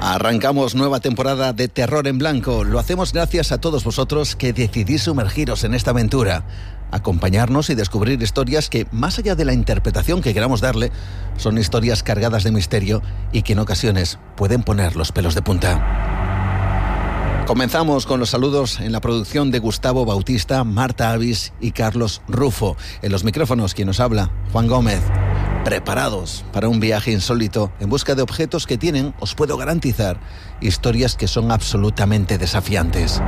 Arrancamos nueva temporada de Terror en Blanco. Lo hacemos gracias a todos vosotros que decidís sumergiros en esta aventura, acompañarnos y descubrir historias que, más allá de la interpretación que queramos darle, son historias cargadas de misterio y que en ocasiones pueden poner los pelos de punta. Comenzamos con los saludos en la producción de Gustavo Bautista, Marta Avis y Carlos Rufo. En los micrófonos, quien nos habla, Juan Gómez. Preparados para un viaje insólito en busca de objetos que tienen, os puedo garantizar, historias que son absolutamente desafiantes.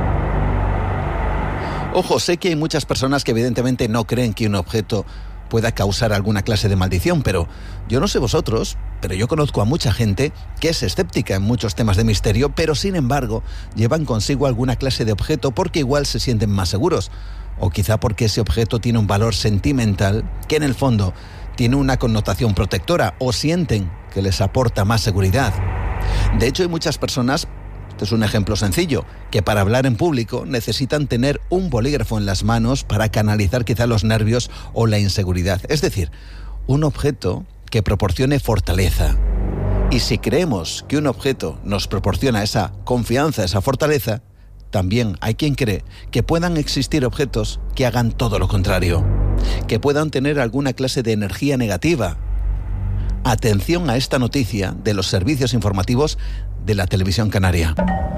Ojo, sé que hay muchas personas que evidentemente no creen que un objeto pueda causar alguna clase de maldición, pero yo no sé vosotros, pero yo conozco a mucha gente que es escéptica en muchos temas de misterio, pero sin embargo llevan consigo alguna clase de objeto porque igual se sienten más seguros, o quizá porque ese objeto tiene un valor sentimental que en el fondo tiene una connotación protectora, o sienten que les aporta más seguridad. De hecho, hay muchas personas, este es un ejemplo sencillo, que para hablar en público necesitan tener un bolígrafo en las manos para canalizar quizá los nervios o la inseguridad. Es decir, un objeto que proporcione fortaleza. Y si creemos que un objeto nos proporciona esa confianza, esa fortaleza, también hay quien cree que puedan existir objetos que hagan todo lo contrario, que puedan tener alguna clase de energía negativa. Atención a esta noticia de los servicios informativos de la televisión canaria.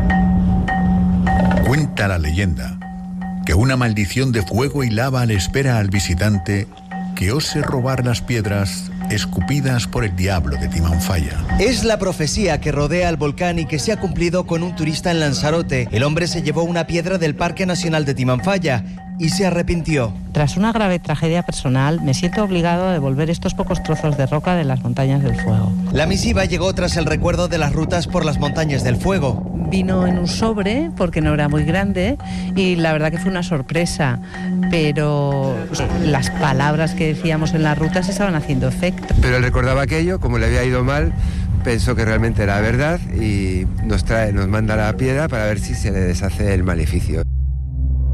Cuenta la leyenda que una maldición de fuego y lava le espera al visitante que ose robar las piedras escupidas por el diablo de Timanfaya. Es la profecía que rodea al volcán y que se ha cumplido con un turista en Lanzarote. El hombre se llevó una piedra del Parque Nacional de Timanfaya y se arrepintió. Tras una grave tragedia personal, me siento obligado a devolver estos pocos trozos de roca de las montañas del fuego. La misiva llegó tras el recuerdo de las rutas por las montañas del fuego. Vino en un sobre, porque no era muy grande, y la verdad que fue una sorpresa, pero las palabras que decíamos en las rutas estaban haciendo efecto. Pero él recordaba aquello, como le había ido mal, pensó que realmente era verdad y nos manda la piedra para ver si se le deshace el maleficio.